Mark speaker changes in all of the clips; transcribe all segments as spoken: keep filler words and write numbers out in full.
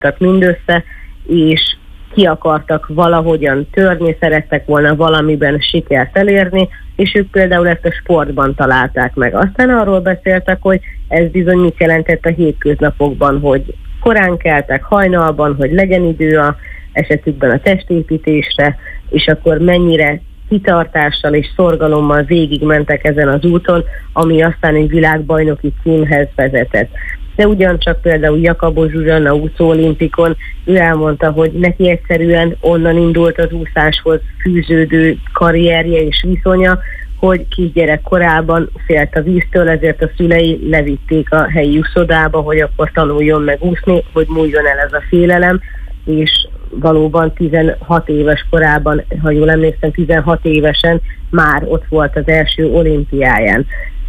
Speaker 1: mindössze, és ki akartak valahogyan törni, szerettek volna valamiben sikert elérni, és ők például ezt a sportban találták meg. Aztán arról beszéltek, hogy ez bizony mit jelentett a hétköznapokban, hogy korán keltek hajnalban, hogy legyen idő a esetükben a testépítésre, és akkor mennyire kitartással és szorgalommal végigmentek ezen az úton, ami aztán egy világbajnoki címhez vezetett. De ugyancsak például Jakabos Zsuzsanna úszó olimpikon, ő elmondta, hogy neki egyszerűen onnan indult az úszáshoz fűződő karrierje és viszonya, hogy kisgyerek korában félt a víztől, ezért a szülei levitték a helyi úszodába, hogy akkor tanuljon meg úszni, hogy múljon el ez a félelem, és valóban tizenhat éves korában, ha jól emlékszem, tizenhat évesen már ott volt az első olimpiáján.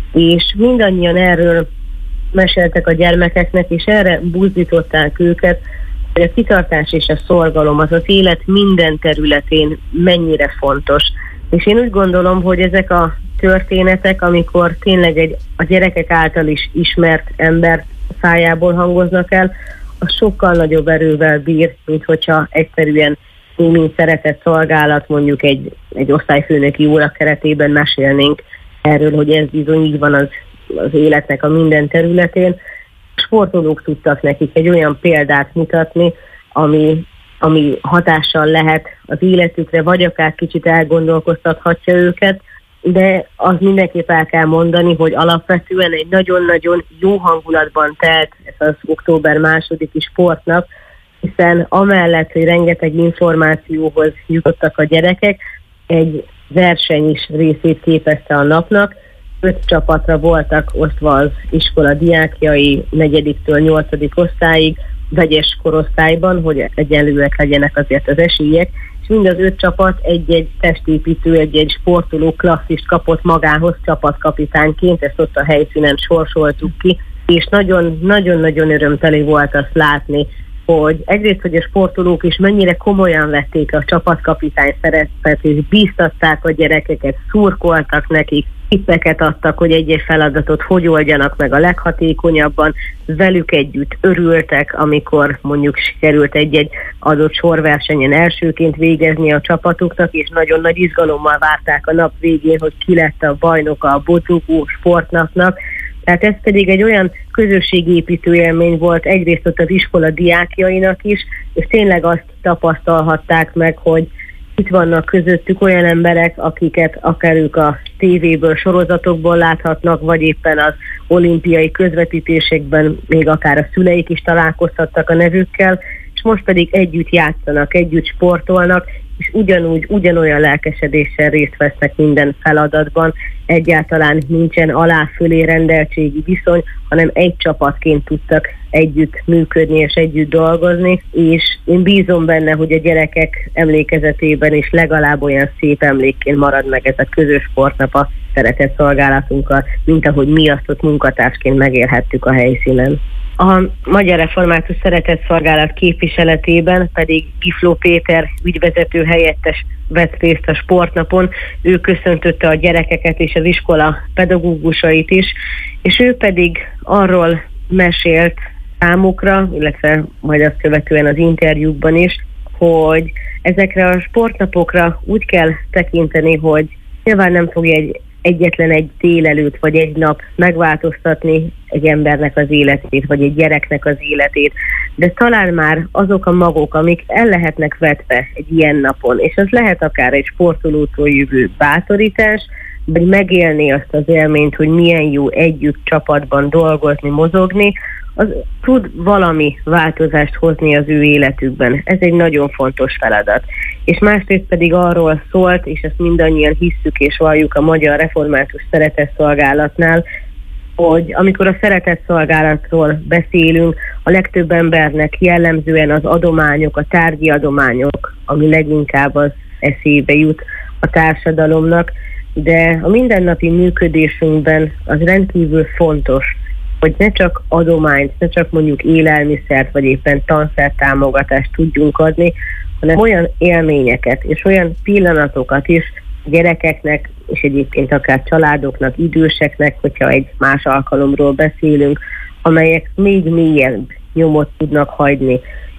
Speaker 1: És mindannyian erről meséltek a gyermekeknek, és erre buzdították őket, hogy a kitartás és a szorgalom az az élet minden területén mennyire fontos. És én úgy gondolom, hogy ezek a történetek, amikor tényleg egy a gyerekek által is ismert ember szájából hangoznak el, az sokkal nagyobb erővel bír, mint hogyha egyszerűen mint szeretett szolgálat, mondjuk egy, egy osztályfőnöki óra keretében mesélnénk erről, hogy ez bizony így van az, az életnek a minden területén. Sportolók tudtak nekik egy olyan példát mutatni, ami, ami hatással lehet az életükre, vagy akár kicsit elgondolkoztathatja őket, de az mindenképp el kell mondani, hogy alapvetően egy nagyon-nagyon jó hangulatban telt ez az október másodiki sportnap, hiszen amellett, hogy rengeteg információhoz jutottak a gyerekek, egy verseny is részét képezte a napnak. Öt csapatra voltak osztva az iskola diákjai negyediktől nyolcadik osztályig, vegyes korosztályban, hogy egyenlőek legyenek azért az esélyek, és mind az öt csapat egy-egy testépítő, egy-egy sportoló klasszist kapott magához csapatkapitányként, ezt ott a helyszínen sorsoltuk ki, és nagyon-nagyon örömteli volt azt látni, hogy egyrészt, hogy a sportolók is mennyire komolyan vették a csapatkapitány szerepet, és bíztatták a gyerekeket, szurkoltak nekik, tippeket adtak, hogy egy-egy feladatot hogy oldjanak meg a leghatékonyabban, velük együtt örültek, amikor mondjuk sikerült egy-egy adott sorversenyen elsőként végezni a csapatuknak, és nagyon nagy izgalommal várták a nap végén, hogy ki lett a bajnoka a bocukó sportnapnak. Tehát ez pedig egy olyan közösségépítő élmény volt egyrészt ott az iskola diákjainak is, és tényleg azt tapasztalhatták meg, hogy itt vannak közöttük olyan emberek, akiket akár ők a tévéből, sorozatokból láthatnak, vagy éppen az olimpiai közvetítésekben még akár a szüleik is találkozhattak a nevükkel, és most pedig együtt játszanak, együtt sportolnak, és ugyanúgy, ugyanolyan lelkesedéssel részt vesznek minden feladatban. Egyáltalán nincsen alá-fölé rendeltségi viszony, hanem egy csapatként tudtak együtt működni és együtt dolgozni, és én bízom benne, hogy a gyerekek emlékezetében is legalább olyan szép emlékként marad meg ez a közös sportnap a szeretett szolgálatunkkal, mint ahogy mi azt ott munkatársként megélhettük a helyszínen. A Magyar Református Szeretett Szolgálat képviseletében pedig Gifló Péter ügyvezető helyettes vett részt a sportnapon. Ő köszöntötte a gyerekeket és az iskola pedagógusait is, és ő pedig arról mesélt számukra, illetve majd azt követően az interjúkban is, hogy ezekre a sportnapokra úgy kell tekinteni, hogy nyilván nem fogja egy egyetlen egy délelőtt vagy egy nap megváltoztatni egy embernek az életét, vagy egy gyereknek az életét, de talán már azok a magok, amik el lehetnek vetve egy ilyen napon, és az lehet akár egy sportolótól jövő bátorítás, vagy megélni azt az élményt, hogy milyen jó együtt csapatban dolgozni, mozogni, az tud valami változást hozni az ő életükben. Ez egy nagyon fontos feladat. És másrészt pedig arról szólt, és ezt mindannyian hisszük és valljuk a Magyar Református Szeretett Szolgálatnál, hogy amikor a szeretett szolgálatról beszélünk, a legtöbb embernek jellemzően az adományok, a tárgyi adományok, ami leginkább az eszébe jut a társadalomnak, de a mindennapi működésünkben az rendkívül fontos, hogy ne csak adományt, ne csak mondjuk élelmiszert, vagy éppen tanszertámogatást tudjunk adni, hanem olyan élményeket és olyan pillanatokat is gyerekeknek, és egyébként akár családoknak, időseknek, hogyha egy más alkalomról beszélünk, amelyek még mélyebb nyomot tudnak hagyni.